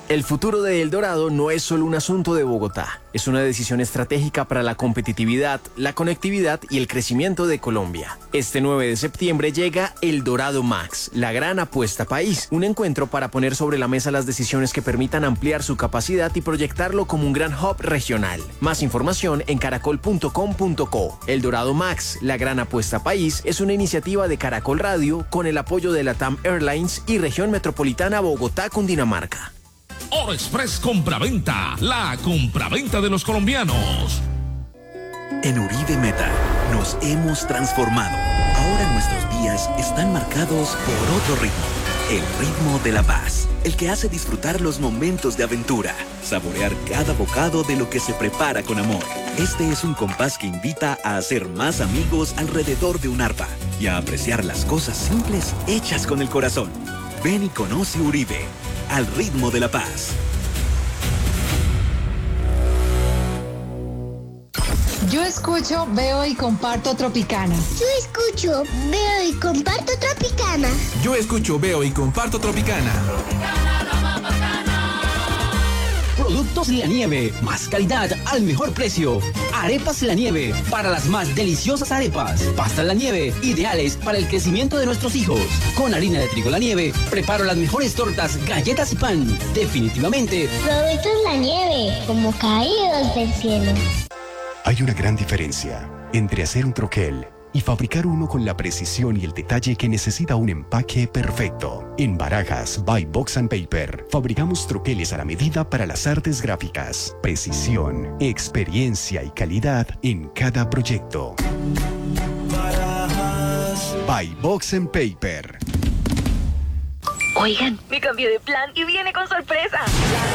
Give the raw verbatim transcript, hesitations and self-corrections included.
El futuro de El Dorado no es solo un asunto de Bogotá, es una decisión estratégica para la competitividad, la conectividad y el crecimiento de Colombia. Este nueve de septiembre llega El Dorado Max, la gran apuesta país, un encuentro para poner sobre la mesa las decisiones que permitan ampliar su capacidad y proyectarlo como un gran hub regional. Más información en caracol punto com punto co. El Dorado Max, la gran apuesta país, es una iniciativa de Caracol Radio con el apoyo de LATAM Airlines y Región Metropolitana Bogotá, Cundinamarca. Oro Express Compraventa, la compraventa de los colombianos. En Uribe Metal nos hemos transformado. Ahora nuestros días están marcados por otro ritmo. El ritmo de la paz, el que hace disfrutar los momentos de aventura, saborear cada bocado de lo que se prepara con amor. Este es un compás que invita a hacer más amigos alrededor de un arpa y a apreciar las cosas simples hechas con el corazón. Ven y conoce Uribe, al ritmo de la paz. Yo escucho, veo y comparto Tropicana. Yo escucho, veo y comparto Tropicana. Yo escucho, veo y comparto Tropicana. Productos La Nieve, más calidad al mejor precio. Arepas La Nieve, para las más deliciosas arepas. Pastas La Nieve, ideales para el crecimiento de nuestros hijos. Con harina de trigo La Nieve, preparo las mejores tortas, galletas y pan. Definitivamente. Productos La Nieve, como caídos del cielo. Hay una gran diferencia entre hacer un troquel y fabricar uno con la precisión y el detalle que necesita un empaque perfecto. En Barajas by Box and Paper, fabricamos troqueles a la medida para las artes gráficas. Precisión, experiencia y calidad en cada proyecto. Barajas by Box and Paper. Oigan, me cambié de plan y viene con sorpresa.